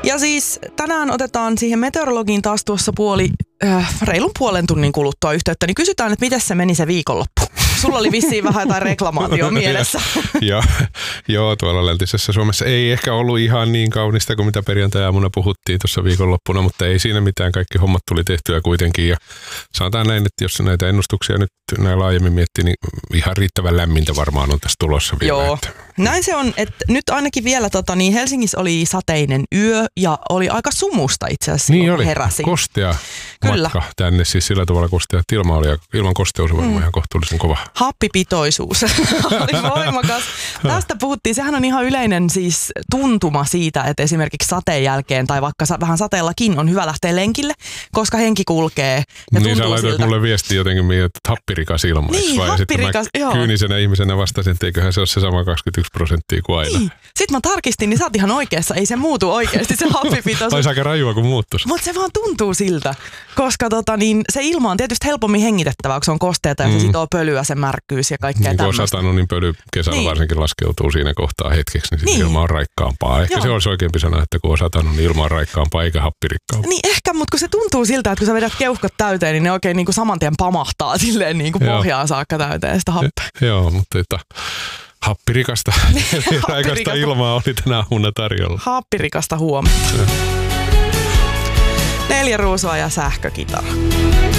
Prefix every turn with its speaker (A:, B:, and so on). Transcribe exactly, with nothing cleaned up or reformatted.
A: Ja siis tänään otetaan siihen meteorologiin taas tuossa puoli, äh, reilun puolen tunnin kuluttua yhteyttä, niin kysytään, että miten se meni se viikonloppu. Sulla oli vissiin vähän jotain reklamaatio mielessä.
B: Joo, joo, tuolla läntisessä Suomessa ei ehkä ollut ihan niin kaunista kuin mitä perjantai-aamuna puhuttiin tuossa viikonloppuna, mutta ei siinä mitään, kaikki hommat tuli tehtyä kuitenkin. Ja sanotaan näin, että jos näitä ennustuksia nyt näin laajemmin miettii, niin ihan riittävän lämmintä varmaan on tässä tulossa vielä.
A: Joo,
B: että.
A: Näin se on, että nyt ainakin vielä tota, niin Helsingissä oli sateinen yö ja oli aika sumusta itse asiassa,
B: niin oli,
A: heräsin.
B: Kostea
A: Kyllä.
B: matka tänne, siis sillä tavalla kostea, että ilma oli ilman kosteus varmaan mm. ihan kohtuullisen kova.
A: Happipitoisuus oli voimakas. Tästä puhuttiin, sehän on ihan yleinen siis tuntuma siitä, että esimerkiksi sateen jälkeen tai vaikka vähän sateellakin on hyvä lähteä lenkille, koska henki kulkee ja
B: niin
A: tuntuu
B: sä laitoit
A: siltä.
B: mulle viesti jotenkin, että happirikas ilma.
A: Niin,
B: vai?
A: happirikas,
B: ja
A: joo.
B: kyynisenä ihmisenä vastasin, että eiköhän se ole se sama kaksikymmentäyksi prosenttia kuin aina.
A: Niin. Sitten mä tarkistin, niin sä oot ihan oikeassa, ei se muutu oikeasti se happipitoisuus.
B: Olisi aika rajua, kun muuttuisi.
A: Mutta se vaan tuntuu siltä, koska tota, niin, se ilma on tietysti helpommin hengitettävää, kun se on kosteeta ja mm. se sitoo pölyä, se märkkyys ja kaikkea
B: niin,
A: tämmöistä.
B: Kun on satanut, niin pöly kesällä niin. varsinkin laskeutuu siinä kohtaa hetkeksi, niin, niin. ilma on raikkaampaa. Ehkä Joo. se olisi oikeampi sana, että kun on satanut, niin ilma on raikkaampaa eikä happirikkaampaa.
A: Niin ehkä, mutta kun se tuntuu siltä, että kun sä vedät keuhkot täyteen, niin ne oikein niin kuin saman tien pamahtaa silleen niin kuin pohjaan saakka täyteen sitä happea.
B: Ja, joo, mutta että happirikasta, happirikasta ilmaa oli tänä aamuna tarjolla.
A: Happirikasta huomenta. Ja. Neljä ruusua ja sähkökitara.